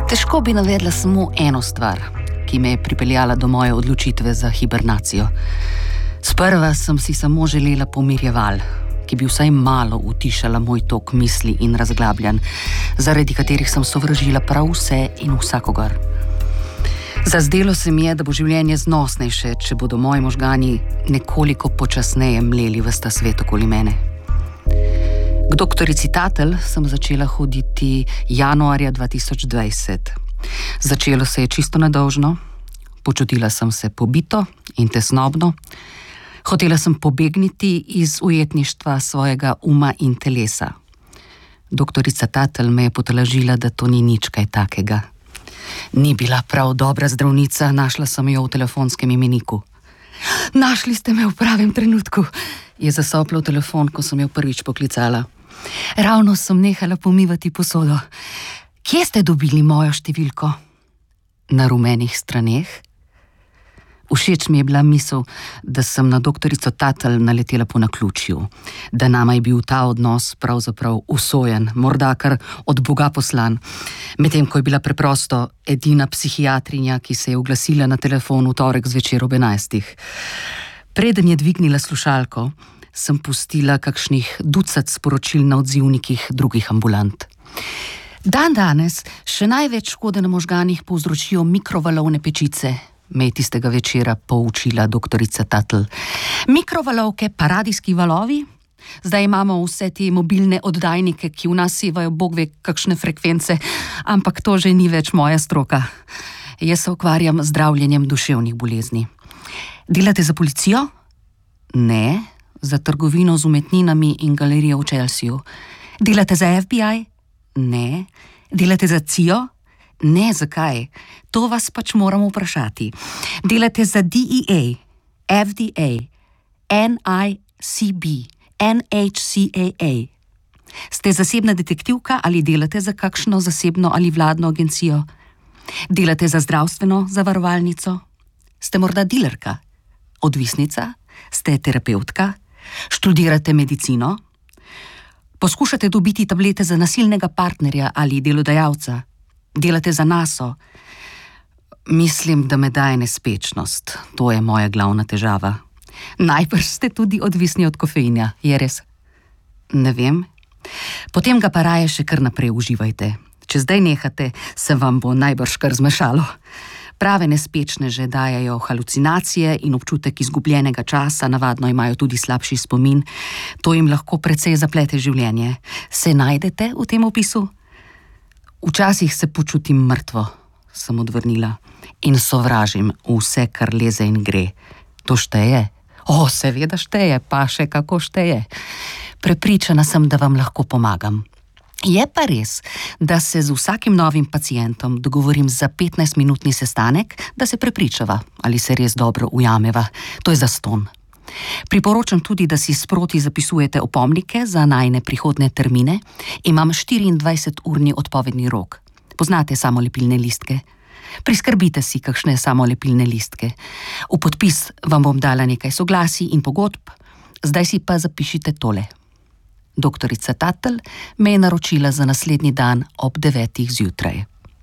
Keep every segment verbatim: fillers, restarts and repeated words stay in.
Težko bi navedla samo eno stvar, ki me je pripeljala do moje odločitve za hibernacijo. Sprva sem si samo želela pomirjeval, ki bi vsaj malo utišala moj tok misli in razglabljanj, zaradi katerih sem sovražila prav vse in vsakogar. Zazdelo se mi je, da bo življenje znosnejše, če bodo moji možgani nekoliko počasneje mleli ves ta svet okoli mene. K doktorici Tatl sem začela hoditi januarja dva tisoč dvajset. Začelo se je čisto nedolžno, počutila sem se pobito in tesnobno. Hotela sem pobegniti iz ujetništva svojega uma in telesa. Doktorica Tatl me je potolažila, da to ni nič kaj takega. Ni bila prav dobra zdravnica, našla sem jo v telefonskem imeniku. Našli ste me v pravem trenutku, je zasoplo v telefon, ko sem jo prvič poklicala. Ravno sem nehala pomivati posodo. Kje ste dobili mojo številko? Na rumenih straneh? Všeč mi je bila misel, da sem na doktorico Tatl naletela po naključju, da nama je bil ta odnos pravzaprav usojen, morda kar od Boga poslan, medtem ko je bila preprosto edina psihiatrinja, ki se je oglasila na telefon v torek zvečer ob enajstih. Preden je dvignila slušalko, sem pustila kakšnih ducat sporočil na odzivnikih drugih ambulant. Dan danes še največ škode na možganih povzročijo mikrovalovne pečice, me je tistega večera poučila doktorica Tatl. Mikrovalovke pa radijski valovi? Zdaj imamo vse te mobilne oddajnike, ki v nas sevajo bog ve kakšne frekvence, ampak to že ni več moja stroka. Jaz se ukvarjam z zdravljenjem duševnih bolezni. Delate za policijo? Ne, za trgovino z umetninami in galerijo v Chelseaju. Delate za F B I? Ne. Delate za C I O? Ne, zakaj? To vas pač moramo vprašati. Delate za D E A, F D A, N I C B, N H C A A. Ste zasebna detektivka ali delate za kakšno zasebno ali vladno agencijo? Delate za zdravstveno zavarovalnico? Ste morda dilerka? Odvisnica? Ste terapeutka? Študirate medicino? Poskušate dobiti tablete za nasilnega partnerja ali delodajalca? Delate za naso? Mislim, da me daje nespečnost. To je moja glavna težava. Najbrž ste tudi odvisni od kofeina, je res? Ne vem. Potem ga pa raje še kar naprej uživajte. Če zdaj nehate, se vam bo najbrž kar zmešalo. Prave nespečneže dajajo halucinacije in občutek izgubljenega časa, navadno imajo tudi slabši spomin. To jim lahko precej zaplete življenje. Se najdete v tem opisu? Včasih se počutim mrtvo, sem odvrnila, in sovražim vse, kar leze in gre. To šteje? O, seveda šteje, pa še kako šteje. Prepričana sem, da vam lahko pomagam. Je pa res, da se z vsakim novim pacientom dogovorim za petnajstminutni sestanek, da se prepričava, ali se res dobro ujameva. To je zastonj. Priporočam tudi, da si sproti zapisujete opomnike za najine prihodne termine. Imam štiriindvajseturni odpovedni rok. Poznate samolepilne listke? Priskrbite si kakšne samolepilne listke. V podpis vam bom dala nekaj soglasij in pogodb, zdaj si pa zapišite tole. Doktorica Tatl me je naročila za naslednji dan ob devetih zjutraj.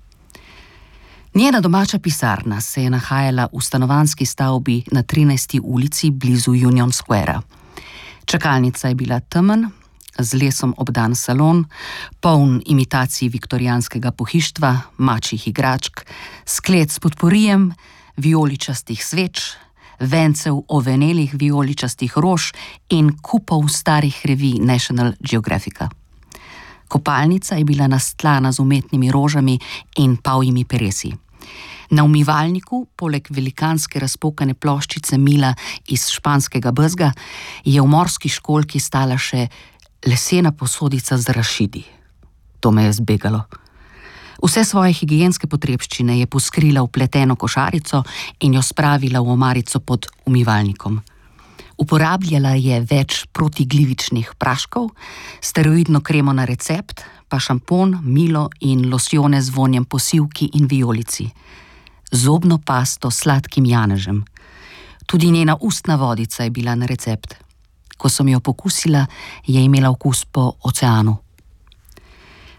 Njena domača pisarna se je nahajala v stanovanjski stavbi na trinajsti ulici blizu Union Squarea. Čakalnica je bila temen, z lesom obdan salon, poln imitacij viktorijanskega pohištva, mačjih igračk, sklet s podporijem, vijoličastih sveč, vencev ovenelih vijoličastih rož in kupov starih revij National Geographica. Kopalnica je bila nastlana z umetnimi rožami in pavjimi peresi. Na umivalniku, poleg velikanske razpokane ploščice mila iz španskega bezga, je v morski školjki stala še lesena posodica z rašidi. To me je zbegalo. Vse svoje higienske potrebščine je poskrila v pleteno košarico in jo spravila v omarico pod umivalnikom. Uporabljala je več protiglivičnih praškov, steroidno kremo na recept, pa šampon, milo in losjone z vonjem po sivki in vijolici. Zobno pasto s sladkim janežem. Tudi njena ustna vodica je bila na recept. Ko sem jo pokusila, je imela okus po oceanu.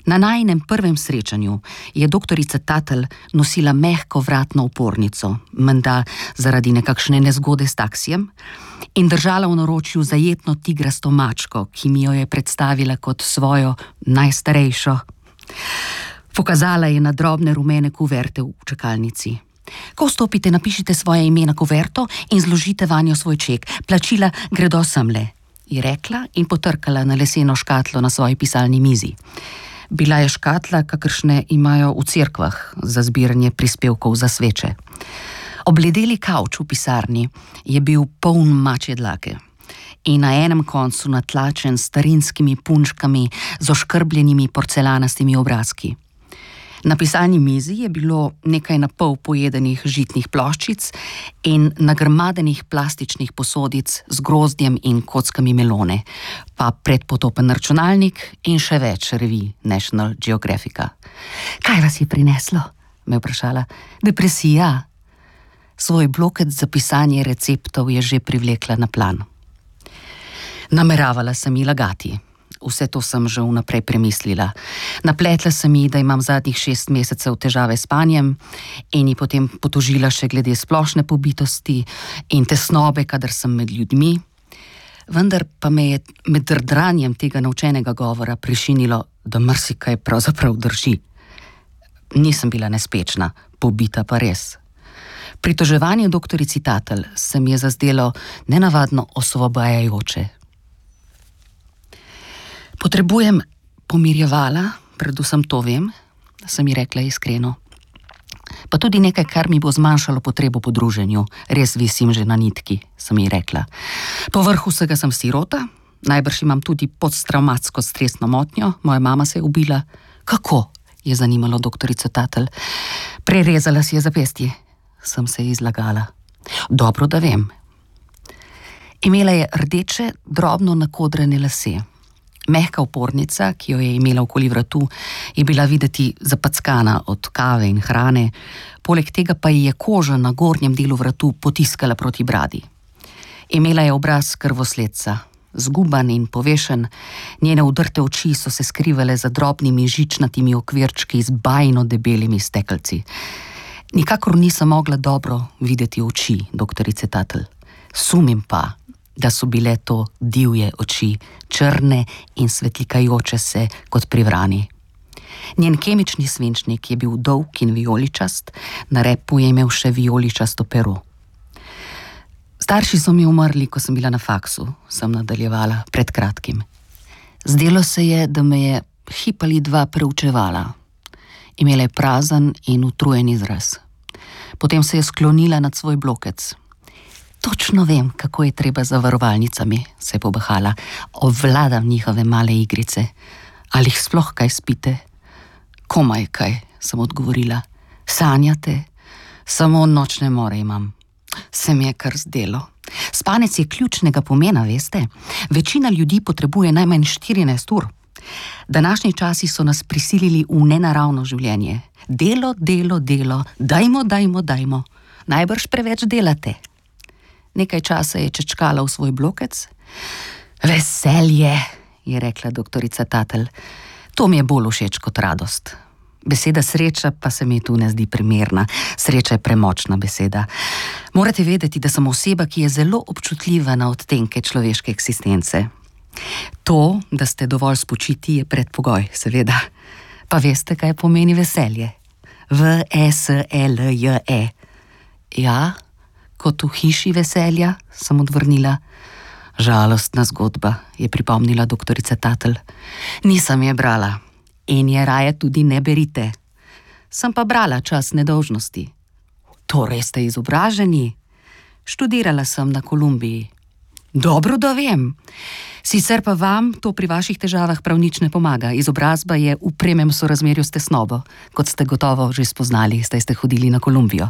Na najinem prvem srečanju je doktorica Tuttle nosila mehko vratno opornico, menda zaradi nekakšne nezgode s taksijem, in držala v naročju zajetno tigrasto mačko, ki mi jo je predstavila kot svojo najstarejšo. Pokazala je na drobne rumene kuverte v čakalnici. Ko vstopite, napišite svoje ime na kuverto in zložite vanjo svoj ček. Plačila gredo semle, je rekla in potrkala na leseno škatlo na svoji pisalni mizi. Bila je škatla, kakršne imajo v cerkvah za zbiranje prispevkov za sveče. Obledeli kavč v pisarni je bil poln mačje dlake in na enem koncu natlačen s starinskimi punčkami z oškrbljenimi porcelanastimi obrazki. Na pisalni mizi je bilo nekaj na pol pojedenih žitnih ploščic in nagrmadenih plastičnih posodic z grozdjem in kockami melone, pa predpotopen računalnik in še več revij National Geographica. Kaj vas je prineslo? Me vprašala. Depresija. Svoj bloket za pisanje receptov je že privlekla na plan. Nameravala sem ji lagati. Vse to sem že vnaprej premislila. Napletla sem ji, da imam zadnjih šest mesecev težave s spanjem in ji potem potožila še glede splošne pobitosti in tesnobe, kadar sem med ljudmi. Vendar pa me je med drdranjem tega naučenega govora prešinilo, da marsikaj pravzaprav drži. Nisem bila nespečna, pobita pa res. Pritoževanje doktorici Tuttle se mi je zazdelo nenavadno osvobajajoče. Potrebujem pomirjevala, predvsem to vem, sem ji rekla iskreno. Pa tudi nekaj, kar mi bo zmanjšalo potrebo po druženju. Res visim že na nitki, sem ji rekla. Povrh vsega sem sirota, najbrž imam tudi posttraumatsko stresno motnjo, moja mama se je ubila. Kako? Je zanimalo doktorico Tuttle. Prerezala si je zapestje, sem se izlagala. Dobro, da vem. Imela je rdeče, drobno nakodrane lase. Mehka opornica, ki jo je imela okoli vratu, je bila videti zapackana od kave in hrane, poleg tega pa ji je koža na gornjem delu vratu potiskala proti bradi. Imela je obraz krvosledca, zguban in povešen, njene udrte oči so se skrivale za drobnimi žičnatimi okvirčki z bajno debelimi stekelci. Nikakor nisem mogla dobro videti oči doktorice Tuttle. Sumim pa, da so bile to divje oči, črne in svetlikajoče se kot pri vrani. Njen kemični svinčnik je bil dolg in vijoličast, na repu je imel še vijoličasto pero. Starši so mi umrli, ko sem bila na faksu, sem nadaljevala pred kratkim. Zdelo se je, da me je hip ali dva preučevala. Imela je prazen in utrujen izraz. Potem se je sklonila nad svoj blokec. Točno vem, kako je treba za varovalnicami, se je pobahala. Obvladam njihove male igrice. Ali jih sploh kaj spite? Komaj kaj, sem odgovorila. Sanjate? Samo nočne more imam. Se mi je kar zdelo. Spanec je ključnega pomena, veste? Večina ljudi potrebuje najmanj štirinajst ur. Današnji časi so nas prisilili v nenaravno življenje. Delo, delo, delo, dajmo, dajmo, dajmo. Najbrž preveč delate. Nekaj časa je čečkala v svoj blokec. Veselje, je rekla doktorica Tuttle. To mi je bolj všeč kot radost. Beseda sreča pa se mi tu ne zdi primerna. Sreča je premočna beseda. Morate vedeti, da sem oseba, ki je zelo občutljiva na odtenke človeške eksistence. To, da ste dovolj spočiti, je predpogoj, seveda. Pa veste, kaj pomeni veselje? V E S L J E. Ja, kot v hiši veselja, sem odvrnila. Žalostna zgodba, je pripomnila doktorica Tuttle. Nisem je brala in je raje tudi ne berite. Sem pa brala Čas nedolžnosti. Torej ste izobraženi? Študirala sem na Kolumbiji. Dobro, da vem. Sicer pa vam to pri vaših težavah prav nič ne pomaga. Izobrazba je v premem sorazmerju s tesnobo, kot ste gotovo že spoznali, zdaj ste hodili na Kolumbijo.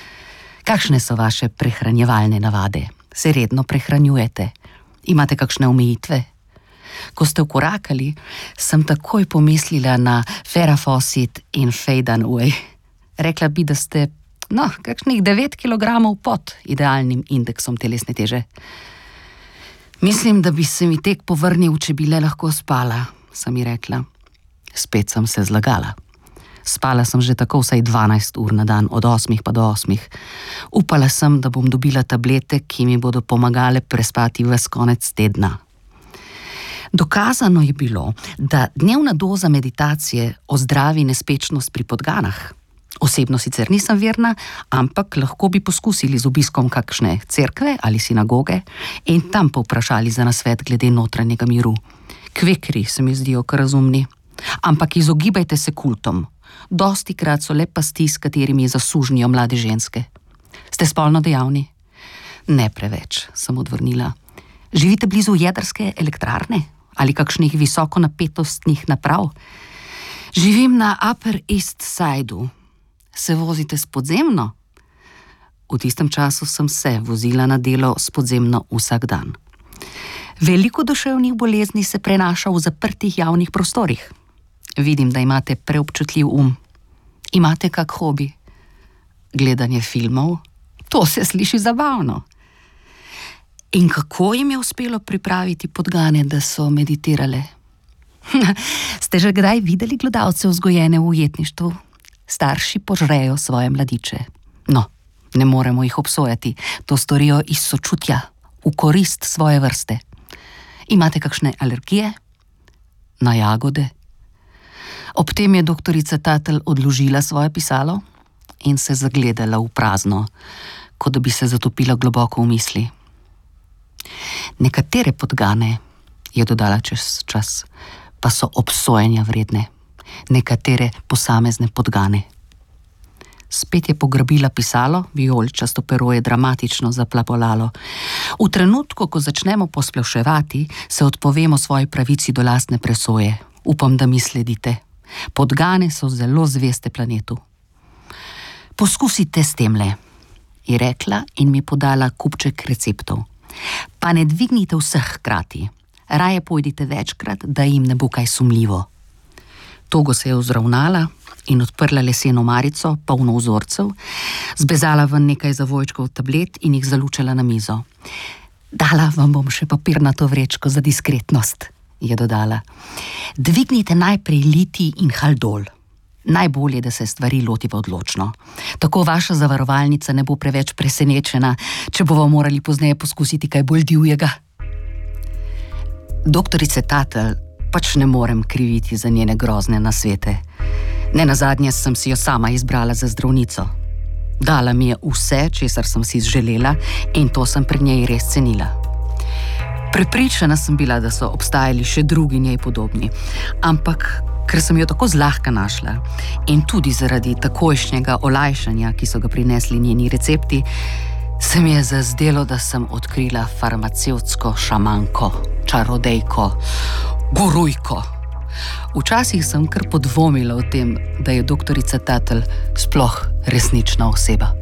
Kakšne so vaše prehranjevalne navade? Se redno prehranjujete? Imate kakšne omejitve? Ko ste vkorakali, sem takoj pomislila na Farrah Fawcett in Faye Dunaway. Rekla bi, da ste, no, kakšnih devet kilogramov pod idealnim indeksom telesne teže. Mislim, da bi se mi tek povrnil, če bi le lahko spala, sem ji rekla. Spet sem se zlagala. Spala sem že tako vsaj dvanajst ur na dan, od osmih pa do osmih. Upala sem, da bom dobila tablete, ki mi bodo pomagale prespati ves konec tedna. Dokazano je bilo, da dnevna doza meditacije ozdravi nespečnost pri podganah. Osebno sicer nisem verna, ampak lahko bi poskusili z obiskom kakšne cerkve ali sinagoge in tam povprašali za nasvet glede notranjega miru. Kvekri se mi zdijo kar razumni. Ampak izogibajte se kultom. Dostikrat so le pasti, s katerimi zasužnijo mlade ženske. Ste spolno dejavni? Ne preveč, sem odvrnila. Živite blizu jedrske elektrarne? Ali kakšnih visokonapetostnih naprav? Živim na Upper East Sideu. Se vozite s podzemno? V tistem času sem se vozila na delo s podzemno vsak dan. Veliko duševnih bolezni se prenaša v zaprtih javnih prostorih. Vidim, da imate preobčutljiv um. Imate kak hobi? Gledanje filmov? To se sliši zabavno. In kako jim je uspelo pripraviti podgane, da so meditirale? Ste že kdaj videli glodavce vzgojene v ujetništvu? Starši požrejo svoje mladiče. No, ne moremo jih obsojati. To storijo iz sočutja, v korist svoje vrste. Imate kakšne alergije? Na jagode? Ob tem je doktorica Tatl odložila svoje pisalo in se zagledala v prazno, kot da bi se zatopila globoko v misli. Nekatere podgane, je dodala čez čas, pa so obsojenja vredne. Nekatere posamezne podgane. Spet je pograbila pisalo, vijoličasto pero je dramatično zaplapolalo. V trenutku, ko začnemo posploševati, se odpovemo svoji pravici do lastne presoje. Upam, da mi sledite. Podgane so zelo zveste planetu. Poskusite s temle, je rekla in mi podala kupček receptov. Pa ne dvignite vseh hkrati. Raje pojdite večkrat, da jim ne bo kaj sumljivo. Togo se je vzravnala in odprla leseno marico, polno vzorcev, zbezala ven nekaj zavojčkov tablet in jih zalučala na mizo. Dala vam bom še papirnato vrečko za diskretnost, je dodala. Dvignite najprej litij in haldol. Najbolje, da se stvari lotiva odločno. Tako vaša zavarovalnica ne bo preveč presenečena, če bomo morali pozneje poskusiti kaj bolj divjega. Doktorice Tatl pač ne morem kriviti za njene grozne nasvete. Nenazadnje sem si jo sama izbrala za zdravnico. Dala mi je vse, česar sem si želela, in to sem pri njej res cenila. Prepričana sem bila, da so obstajali še drugi njej podobni, ampak ker sem jo tako zlahka našla in tudi zaradi takojšnjega olajšanja, ki so ga prinesli njeni recepti, se mi je zazdelo, da sem odkrila farmacevtsko šamanko, čarodejko, gurujko. Včasih sem kar podvomila o tem, da je doktorica Tatl sploh resnična oseba.